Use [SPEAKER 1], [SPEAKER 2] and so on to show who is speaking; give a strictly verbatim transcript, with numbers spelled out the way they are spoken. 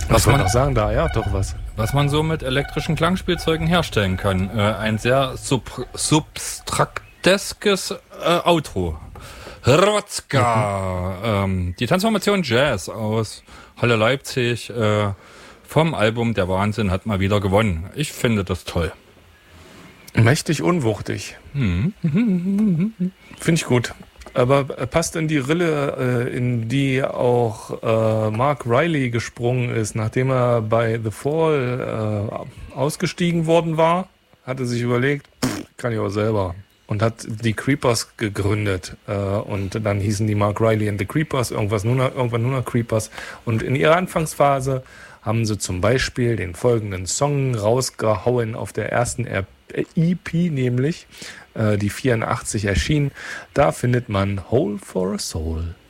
[SPEAKER 1] Was man noch sagen da, ja, doch was.
[SPEAKER 2] Was man so mit elektrischen Klangspielzeugen herstellen kann. Äh, ein sehr sub- substrakteskes äh, Outro. Rotzka. Mhm. Ähm, die Transformation Jazz aus Halle Leipzig äh, vom Album Der Wahnsinn hat mal wieder gewonnen. Ich finde das toll.
[SPEAKER 1] Mächtig unwuchtig.
[SPEAKER 2] Mhm.
[SPEAKER 1] Finde ich gut. Aber passt in die Rille, äh, in die auch äh, Mark Riley gesprungen ist, nachdem er bei The Fall äh, ausgestiegen worden war, hatte sich überlegt, pff, kann ich auch selber. Und hat die Creepers gegründet. Äh, und dann hießen die Mark Riley and the Creepers, irgendwas nur noch, irgendwann nur noch Creepers. Und in ihrer Anfangsphase haben sie zum Beispiel den folgenden Song rausgehauen auf der ersten E P, nämlich äh, die vierundachtzig erschien. Da findet man Hole for a Soul.